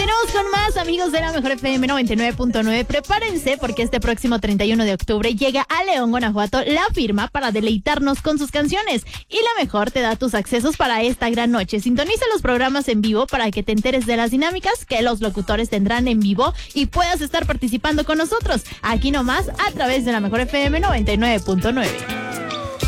Continuamos con más, amigos de la Mejor FM 99.9. Prepárense porque este próximo 31 de octubre llega a León, Guanajuato, La Firma para deleitarnos con sus canciones. Y La Mejor te da tus accesos para esta gran noche. Sintoniza los programas en vivo para que te enteres de las dinámicas que los locutores tendrán en vivo y puedas estar participando con nosotros. Aquí nomás a través de la Mejor FM 99.9.